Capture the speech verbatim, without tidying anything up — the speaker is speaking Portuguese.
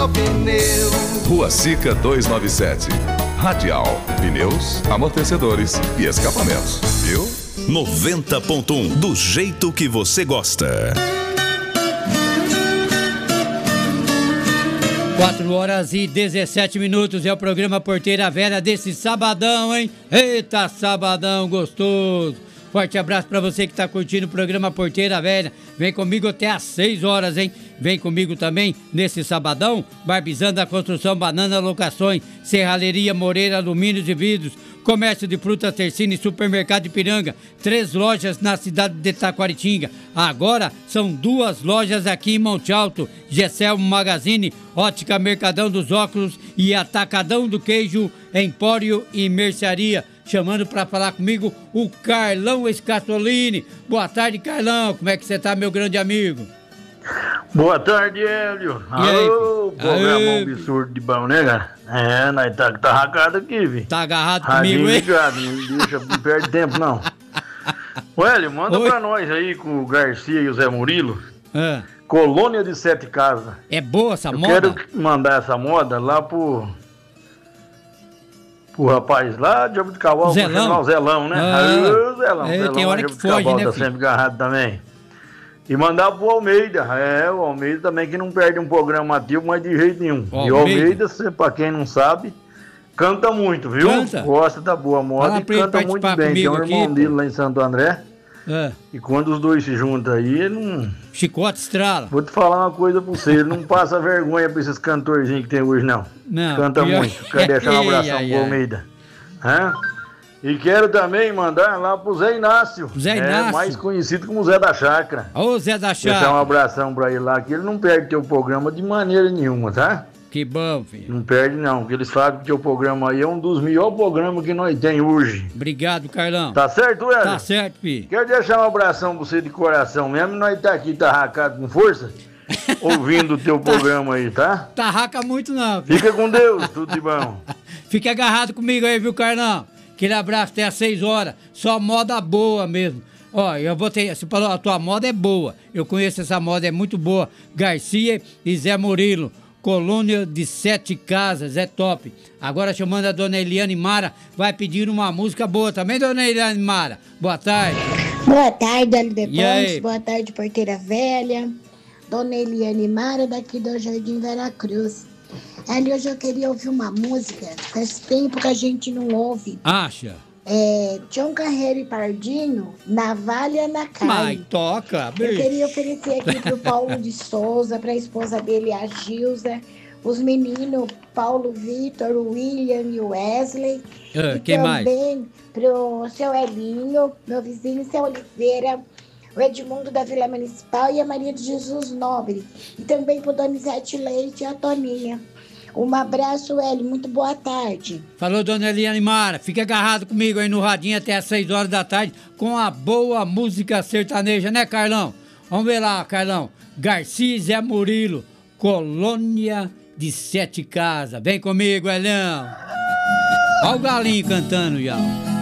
Radial Pneus. Rua Sica duzentos e noventa e sete. Radial Pneus, amortecedores e escapamentos. Viu? noventa ponto um, do jeito que você gosta. quatro horas e dezessete minutos é o programa Porteira Velha desse sabadão, hein? Eita, sabadão gostoso! Forte abraço pra você que tá curtindo o programa Porteira Velha. Vem comigo até às seis horas, hein? Vem comigo também nesse sabadão, Barbizando da Construção, Banana Locações, Serralheria Moreira, Alumínios e Vidros, Comércio de Frutas Tercine, Supermercado Ipiranga, três lojas na cidade de Taquaritinga. Agora são duas lojas aqui em Monte Alto, Gessel Magazine, Ótica Mercadão dos Óculos e Atacadão do Queijo, Empório e Mercearia. Chamando pra falar comigo o Carlão Escatolini. Boa tarde, Carlão. Como é que você tá, meu grande amigo? Boa tarde, Hélio. Alô, programa absurdo de bom, né, cara? É, nós tá, tá racado aqui, vi. Tá agarrado Radinho comigo, hein? ligado, não deixa, não perde tempo, não. Ô, Hélio, manda Oi. pra nós aí com o Garcia e o Zé Murilo. Ah, Colônia de Sete Casas. é boa essa Eu moda? quero mandar essa moda lá pro... O rapaz lá de Jabuticabal, Zelão? o Zelão, né? Ah. Aí, o Zelão, É, Zelão tem hora lá que de Jabuticabal, foge, né, tá filho? sempre agarrado também. E mandar pro Almeida, é, o Almeida também que não perde um programa ativo, mas de jeito nenhum. O E o Almeida? Almeida, cê, pra quem não sabe, canta muito, viu? Canta? Gosta da boa moda Fala e pra ele canta muito participar bem. Tem um comigo irmão aqui, dele pô. lá em Santo André, Ah, e quando os dois se juntam aí, ele não... chicote estrala. Vou te falar uma coisa pra você, ele não passa vergonha pra esses cantorzinhos que tem hoje, não. Não, Canta pior- muito. Quero deixar um abração Ai, pro ai. Almeida. Hã? E quero também mandar lá pro Zé Inácio. Zé Inácio. É, mais conhecido como Zé da Chácara. Ô, Zé da Deixar um Chá. abração pra ele lá, que ele não perde teu programa de maneira nenhuma, tá? Que bom, filho. Não perde não, porque ele sabe que teu programa aí é um dos melhores programas que nós tem hoje. Obrigado, Carlão. Tá certo, Hélio? Tá certo, filho. Quero deixar um abração pra você de coração mesmo, nós tá aqui, tá racado com força, ouvindo o teu programa aí, tá? Tarraca muito não, filho. Fica com Deus, tudo de bom. Fica agarrado comigo aí, viu, Carlão? Aquele abraço até às seis horas. Só moda boa mesmo. Ó, eu vou ter. Você falou, a tua moda é boa. Eu conheço essa moda, é muito boa. Garcia e Zé Murilo. Colônia de Sete Casas, é top. Agora chamando a dona Eliane Mara, vai pedir uma música boa também, dona Eliane Mara. Boa tarde. Boa tarde, Hélio de E aí? Pontes. Boa tarde, Porteira Velha. Dona Eliane Mara, daqui do Jardim Veracruz. Hélio, hoje eu queria ouvir uma música. Faz tempo que a gente não ouve. Acha? É, Tião Carreiro e Pardinho, Navalha na Mas Carne. toca, Eu bicho. queria oferecer aqui pro Paulo de Souza, pra esposa dele, a Gilza, os meninos Paulo Vitor, o William e o Wesley. Ah, e quem mais? também pro seu Elinho, meu vizinho, seu Oliveira, o Edmundo da Vila Municipal e a Maria de Jesus Nobre. E também pro Donizete Leite e a Toninha. Um abraço, Hélio. Muito boa tarde. Falou, dona Eliane Mara. Fica agarrado comigo aí no radinho até às seis horas da tarde com a boa música sertaneja, né, Carlão? Vamos ver lá, Carlão. Garcia e Zé Murilo, Colônia de Sete Casas. Vem comigo, Elhão. Olha o galinho cantando já.